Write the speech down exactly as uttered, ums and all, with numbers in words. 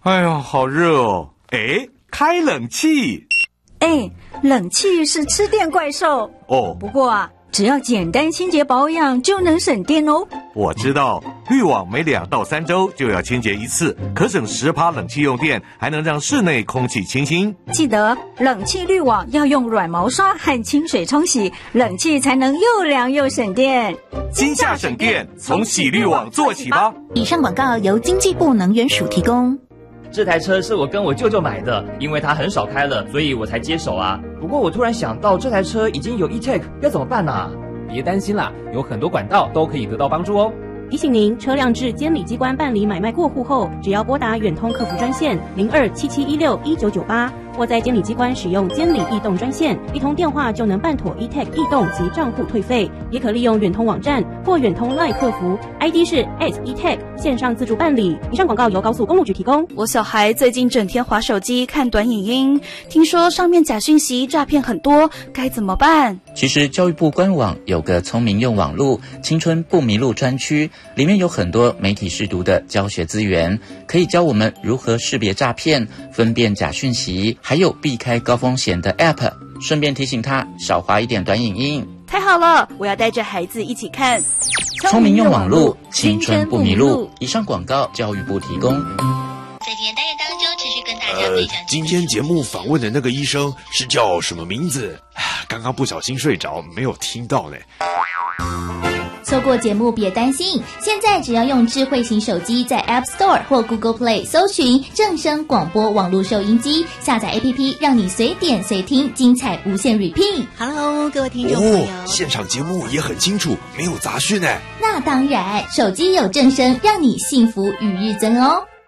哎呀，好热哦！哎，开冷气。 哎，冷气是吃电怪兽哦。 不过啊，只要简单清洁保养就能省电哦。 我知道，滤网每两到三周就要清洁一次，可省十趴冷气用电，还能让室内空气清新。 记得冷气滤网要用软毛刷和清水冲洗，冷气才能又凉又省电。 今夏省电，从洗滤网做起吧。 以上广告由经济部能源署提供。 这台车是我跟我舅舅买的，因为他很少开了，所以我才接手啊。不过我突然想到，这台车已经有 E-Tech， 要怎么办啊？ 别担心啦，有很多管道都可以得到帮助哦。 提醒您，车辆至监理机关办理买卖过户后，只要拨打远通客服专线零二七七一六一九九八，或在监理机关使用监理易动专线，一通电话就能办妥 E-Tech 易动及账户退费。也可利用远通网站或远通 LINE 客服 ，I D 是 at E-Tech 线上自助办理。以上广告由高速公路局提供。 我小孩最近整天滑手机看短影音，听说上面假讯息诈骗很多，该怎么办？ 其实教育部官网有个聪明用网路青春不迷路专区，里面有很多媒体识读的教学资源，可以教我们如何识别诈骗、分辨假讯息，还有避开高风险的 App。 顺便提醒他少滑一点短影音。 太好了，我要带着孩子一起看聪明用网路，青春不迷路。以上广告教育部提供。 在今天单元当中持续跟大家分享、 呃、今天节目访问的那个医生是叫什么名字？刚刚不小心睡着，没有听到呢。 错过节目别担心，现在只要用智慧型手机在 App Store 或 Google Play 搜寻正声广播网络收音机，下载 A P P 让你随点随听，精彩无限 repeat。 Hello 各位听众朋友、 哦、现场节目也很清楚，没有杂讯耶。 那当然，手机有正声，让你幸福与日增哦。